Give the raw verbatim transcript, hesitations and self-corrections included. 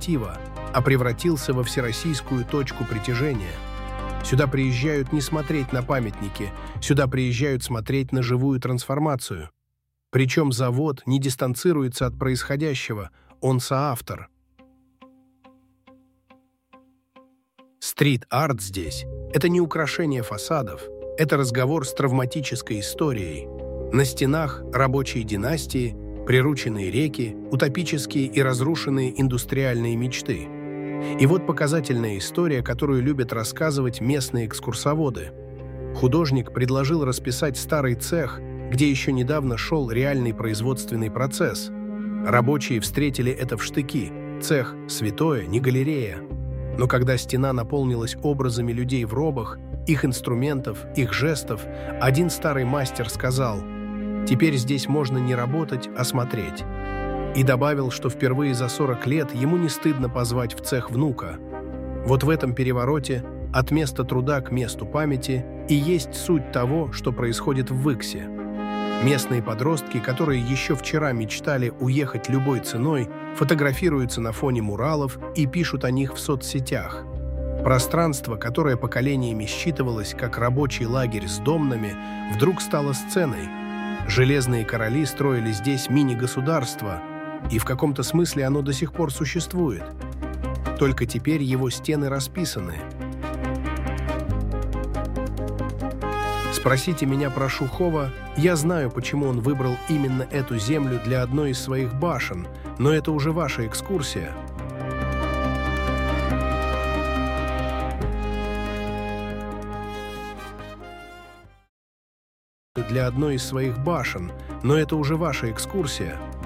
инициатива, а превратился во всероссийскую точку притяжения. Сюда приезжают не смотреть на памятники, сюда приезжают смотреть на живую трансформацию. Причем завод не дистанцируется от происходящего, он соавтор. Стрит-арт здесь — это не украшение фасадов, это разговор с травматической историей. На стенах рабочие династии, прирученные реки, утопические и разрушенные индустриальные мечты. И вот показательная история, которую любят рассказывать местные экскурсоводы. Художник предложил расписать старый цех, где еще недавно шел реальный производственный процесс. Рабочие встретили это в штыки. Цех — святое, не галерея. Но когда стена наполнилась образами людей в робах, их инструментов, их жестов, один старый мастер сказал: «Теперь здесь можно не работать, а смотреть». И добавил, что впервые за сорок лет ему не стыдно позвать в цех внука. Вот в этом перевороте от места труда к месту памяти и есть суть того, что происходит в Выксе. Местные подростки, которые еще вчера мечтали уехать любой ценой, фотографируются на фоне муралов и пишут о них в соцсетях. Пространство, которое поколениями считывалось как рабочий лагерь с домнами, вдруг стало сценой. Железные короли строили здесь мини-государство, и в каком-то смысле оно до сих пор существует. Только теперь его стены расписаны. Спросите меня про Шухова, я знаю, почему он выбрал именно эту землю для одной из своих башен, но это уже ваша экскурсия. Для одной из своих башен, но это уже ваша экскурсия.